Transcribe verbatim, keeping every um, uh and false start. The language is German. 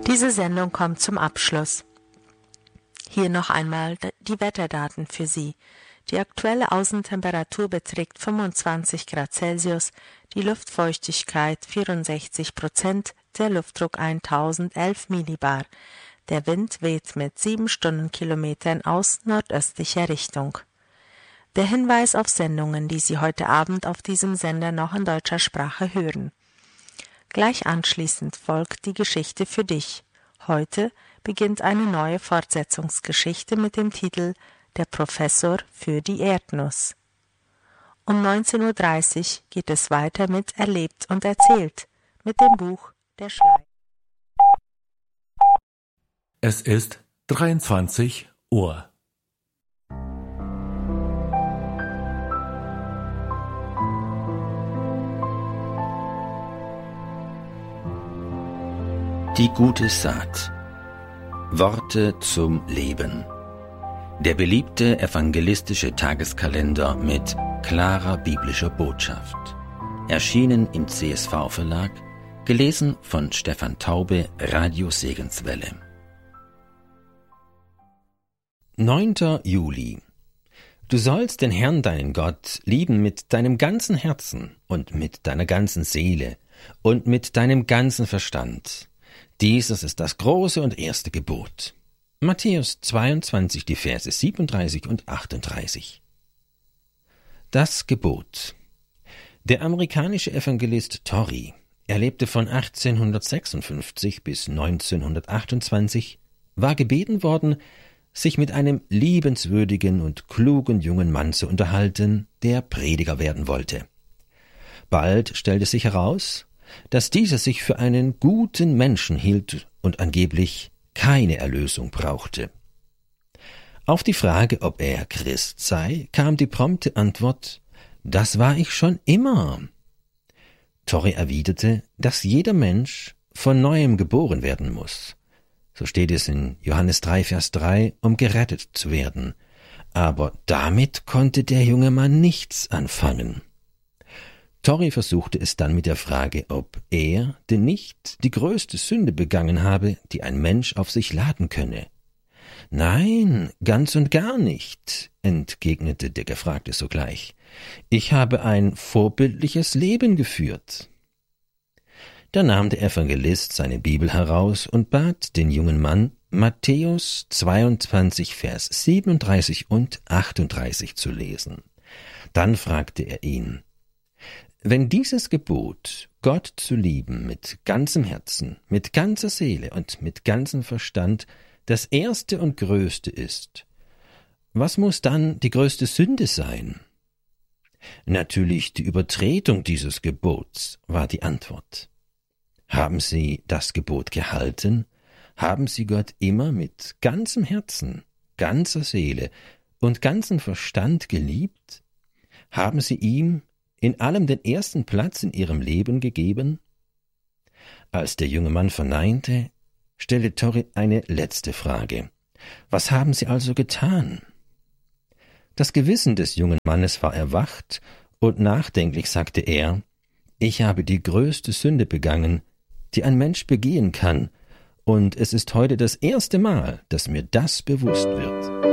Diese Sendung kommt zum Abschluss. Hier noch einmal die Wetterdaten für Sie. Die aktuelle Außentemperatur beträgt fünfundzwanzig Grad Celsius, die Luftfeuchtigkeit vierundsechzig Prozent, der Luftdruck tausendelf Millibar. Der Wind weht mit sieben Stundenkilometern aus nordöstlicher Richtung. Der Hinweis auf Sendungen, die Sie heute Abend auf diesem Sender noch in deutscher Sprache hören. Gleich anschließend folgt die Geschichte für dich. Heute beginnt eine neue Fortsetzungsgeschichte mit dem Titel Der Professor für die Erdnuss. Um neunzehn Uhr dreißig geht es weiter mit Erlebt und Erzählt mit dem Buch Der Schleier. Es ist dreiundzwanzig Uhr. Die gute Saat. Worte zum Leben. Der beliebte evangelistische Tageskalender mit klarer biblischer Botschaft. Erschienen im C S V-Verlag, gelesen von Stefan Taube, Radio Segenswelle. neunter Juli. Du sollst den Herrn, deinen Gott, lieben mit deinem ganzen Herzen und mit deiner ganzen Seele und mit deinem ganzen Verstand. Dieses ist das große und erste Gebot. Matthäus zweiundzwanzig, die Verse siebenunddreißig und achtunddreißig. Das Gebot. Der amerikanische Evangelist Torrey, er lebte von achtzehnhundertsechsundfünfzig bis neunzehnhundertachtundzwanzig, war gebeten worden, sich mit einem liebenswürdigen und klugen jungen Mann zu unterhalten, der Prediger werden wollte. Bald stellte sich heraus, dass dieser sich für einen guten Menschen hielt und angeblich keine Erlösung brauchte. Auf die Frage, ob er Christ sei, kam die prompte Antwort: Das war ich schon immer. Torrey erwiderte, dass jeder Mensch von neuem geboren werden muss. So steht es in Johannes drei, Vers drei, um gerettet zu werden. Aber damit konnte der junge Mann nichts anfangen. Torrey versuchte es dann mit der Frage, ob er denn nicht die größte Sünde begangen habe, die ein Mensch auf sich laden könne. »Nein, ganz und gar nicht«, entgegnete der Gefragte sogleich. »Ich habe ein vorbildliches Leben geführt.« Da nahm der Evangelist seine Bibel heraus und bat den jungen Mann, Matthäus zweiundzwanzig, Vers siebenunddreißig und achtunddreißig zu lesen. Dann fragte er ihn: Wenn dieses Gebot, Gott zu lieben mit ganzem Herzen, mit ganzer Seele und mit ganzem Verstand, das erste und größte ist, was muss dann die größte Sünde sein? Natürlich die Übertretung dieses Gebots, war die Antwort. Haben Sie das Gebot gehalten? Haben Sie Gott immer mit ganzem Herzen, ganzer Seele und ganzem Verstand geliebt? Haben Sie ihm in allem den ersten Platz in ihrem Leben gegeben? Als der junge Mann verneinte, stellte Torrey eine letzte Frage. Was haben Sie also getan? Das Gewissen des jungen Mannes war erwacht, und nachdenklich sagte er: Ich habe die größte Sünde begangen, die ein Mensch begehen kann, und es ist heute das erste Mal, dass mir das bewusst wird.